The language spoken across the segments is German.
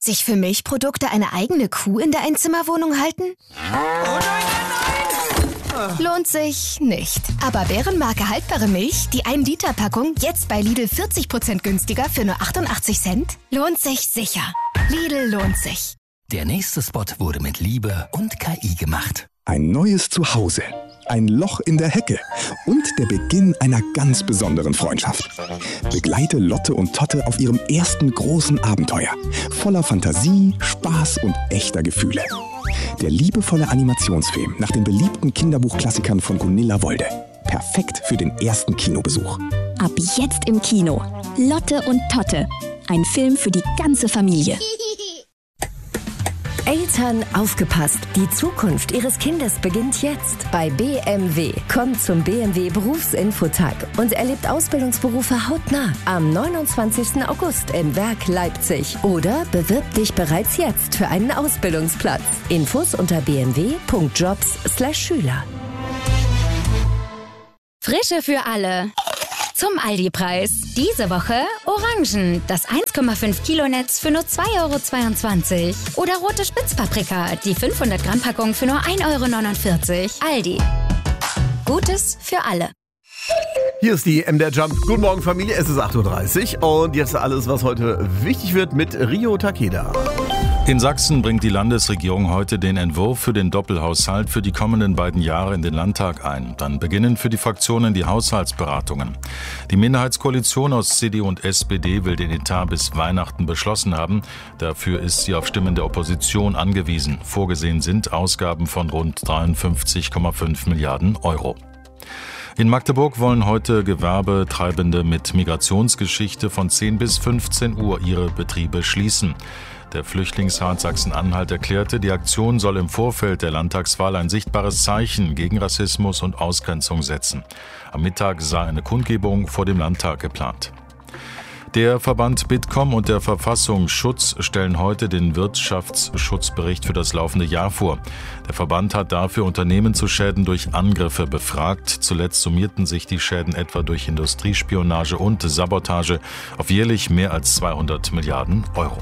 sich für Milchprodukte eine eigene Kuh in der Einzimmerwohnung halten? Oh nein! Lohnt sich nicht. Aber Bärenmarke haltbare Milch, die 1-Liter-Packung, jetzt bei Lidl 40% günstiger für nur 88 Cent? Lohnt sich sicher. Lidl lohnt sich. Der nächste Spot wurde mit Liebe und KI gemacht. Ein neues Zuhause, ein Loch in der Hecke und der Beginn einer ganz besonderen Freundschaft. Begleite Lotte und Totte auf ihrem ersten großen Abenteuer. Voller Fantasie, Spaß und echter Gefühle. Der liebevolle Animationsfilm nach den beliebten Kinderbuchklassikern von Gunilla Wolde. Perfekt für den ersten Kinobesuch. Ab jetzt im Kino. Lotte und Totte. Ein Film für die ganze Familie. Eltern, aufgepasst! Die Zukunft Ihres Kindes beginnt jetzt bei BMW. Kommt zum BMW Berufsinfotag und erlebt Ausbildungsberufe hautnah am 29. August im Werk Leipzig. Oder bewirb dich bereits jetzt für einen Ausbildungsplatz. Infos unter bmw.jobs/Schüler. Frische für alle. Zum Aldi-Preis. Diese Woche Orangen, das 1,5 Kilo Netz für nur 2,22 €. Oder rote Spitzpaprika, die 500 Gramm Packung für nur 1,49 €. Aldi. Gutes für alle. Hier ist die MDR Jump. Guten Morgen Familie, es ist 8:30 Uhr und jetzt alles, was heute wichtig wird mit Rio Takeda. In Sachsen bringt die Landesregierung heute den Entwurf für den Doppelhaushalt für die kommenden beiden Jahre in den Landtag ein. Dann beginnen für die Fraktionen die Haushaltsberatungen. Die Minderheitskoalition aus CDU und SPD will den Etat bis Weihnachten beschlossen haben. Dafür ist sie auf Stimmen der Opposition angewiesen. Vorgesehen sind Ausgaben von rund 53,5 Milliarden €. In Magdeburg wollen heute Gewerbetreibende mit Migrationsgeschichte von 10 bis 15 Uhr ihre Betriebe schließen. Der Flüchtlingsrat Sachsen-Anhalt erklärte, die Aktion soll im Vorfeld der Landtagswahl ein sichtbares Zeichen gegen Rassismus und Ausgrenzung setzen. Am Mittag sei eine Kundgebung vor dem Landtag geplant. Der Verband Bitkom und der Verfassungsschutz stellen heute den Wirtschaftsschutzbericht für das laufende Jahr vor. Der Verband hat dafür Unternehmen zu Schäden durch Angriffe befragt. Zuletzt summierten sich die Schäden etwa durch Industriespionage und Sabotage auf jährlich mehr als 200 Milliarden €.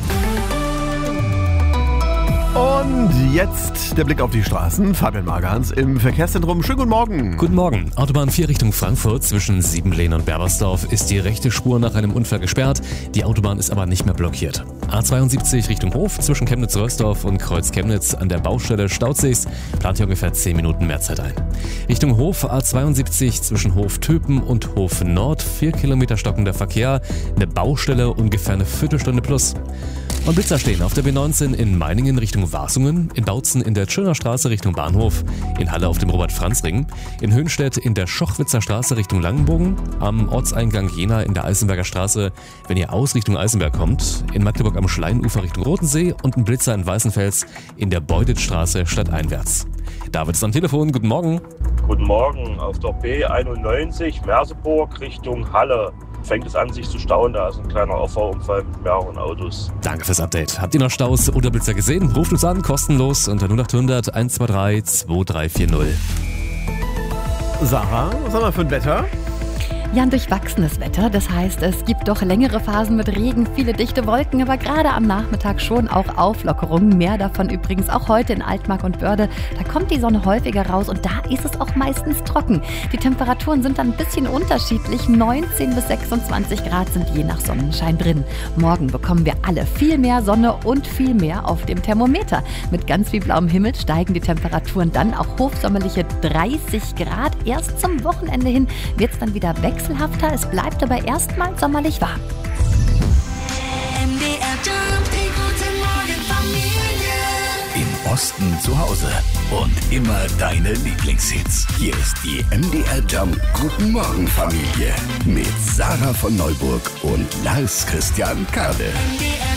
Und jetzt der Blick auf die Straßen. Fabian Magerhans im Verkehrszentrum. Schönen guten Morgen. Guten Morgen. Autobahn 4 Richtung Frankfurt zwischen Siebenlehn und Berbersdorf ist die rechte Spur nach einem Unfall gesperrt. Die Autobahn ist aber nicht mehr blockiert. A72 Richtung Hof zwischen Chemnitz-Rösdorf und Kreuz Chemnitz an der Baustelle Stautsees plant hier ungefähr 10 Minuten mehr Zeit ein. Richtung Hof A72 zwischen Hof Töpen und Hof Nord 4 Kilometer stockender Verkehr. Eine Baustelle ungefähr eine Viertelstunde plus. Und Blitzer stehen auf der B19 in Meiningen Richtung Wasungen, in Bautzen in der Tschirner Straße Richtung Bahnhof, in Halle auf dem Robert-Franz-Ring, in Höhnstedt in der Schochwitzer Straße Richtung Langenbogen, am Ortseingang Jena in der Eisenberger Straße, wenn ihr aus Richtung Eisenberg kommt, in Magdeburg am Schleinufer Richtung Rotensee und ein Blitzer in Weißenfels in der Beutitstraße stadteinwärts. David ist am Telefon, guten Morgen. Guten Morgen, auf der B91 Merseburg Richtung Halle. Fängt es an, sich zu stauen. Da ist ein kleiner Auffahrunfall mit mehreren Autos. Danke fürs Update. Habt ihr noch Staus oder Blitzer gesehen? Ruft uns an, kostenlos unter 0800 123 2340. Sarah, was haben wir für ein Wetter? Ja, ein durchwachsenes Wetter. Das heißt, es gibt doch längere Phasen mit Regen, viele dichte Wolken, aber gerade am Nachmittag schon auch Auflockerungen. Mehr davon übrigens auch heute in Altmark und Börde. Da kommt die Sonne häufiger raus und da ist es auch meistens trocken. Die Temperaturen sind dann ein bisschen unterschiedlich. 19 bis 26 Grad sind je nach Sonnenschein drin. Morgen bekommen wir alle viel mehr Sonne und viel mehr auf dem Thermometer. Mit ganz viel blauem Himmel steigen die Temperaturen dann auf hochsommerliche 30 Grad. Erst zum Wochenende hin wird es dann wieder wechselhafter. Es bleibt aber erstmal sommerlich warm. Im Osten zu Hause und immer deine Lieblingshits. Hier ist die MDR Jump Guten Morgen Familie mit Sarah von Neuburg und Lars Christian Kade.